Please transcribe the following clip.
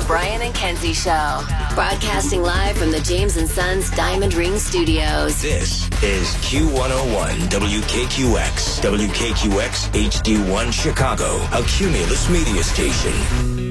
The Brian and Kenzie Show. Broadcasting live from the James & Sons Diamond Ring Studios. This is Q101 WKQX HD1 Chicago, a Cumulus media station.